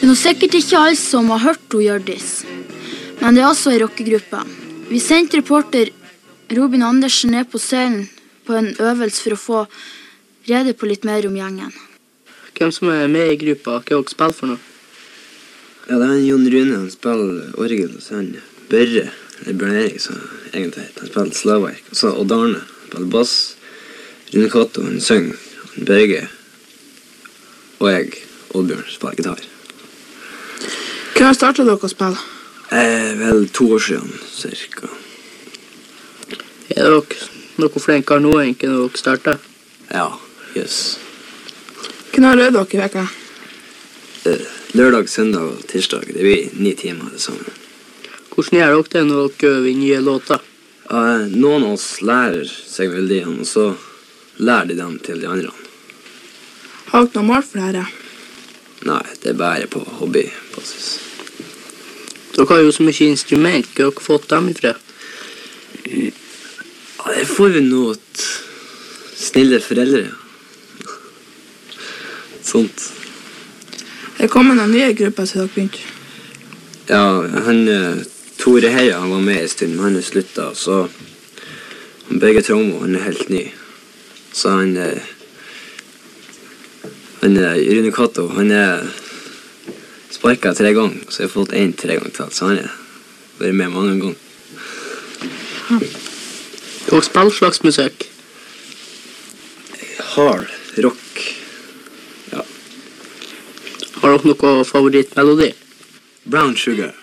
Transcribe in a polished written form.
Det er sikkert ikke alle som har hørt om Hjørdis, men det er også en rockegruppe. Vi sendte reporter Robin Andersen ned på scenen på en øvelse for å få rede på litt mer om gjengen. Hvem som er med i gruppa, hva dere spiller for noe? Ja, det er Jon Rune, han spiller orgel, og så han Børre, eller Bjørn Erik, så egentlig han spiller slagverk. Og så Odd Arne, han spiller bass, Rune Kato, han synger, han Børge, og jeg, Oddbjørn, spiller gitar. Hva startet dere å spille? Vel 2 år siden, cirka. Er dere noe flinkere nå enn dere startet? Ja, yes. Hva gjør dere i veka? Lørdag, søndag og tirsdag, det blir 9 timer det samme. Hvordan gjør dere det når dere øver i nye låter? Noen av oss lærer seg melodiene, og så lærer de dem til de andre. Har dere noe mål for dette? Nei, det er bare på hobbybasis. Dere har jo så mye instrument, hva har dere fått dem ifra? Ja, det får vi noe snille foreldre. Sånt. Det kom en nye grupper til dere begynte. Ja, han Tore Heia, han var med en stund, men han er sluttet, så han Børge Trommo, han er helt ny. Så han Rune Kato, han er sparket 3 ganger, så jeg har fått 1 3 ganger til, så han er vært med mange ganger. Hva spiller slags musikk? Hard rock. Ja. Har dere noe favorittmelodi? Brown Sugar.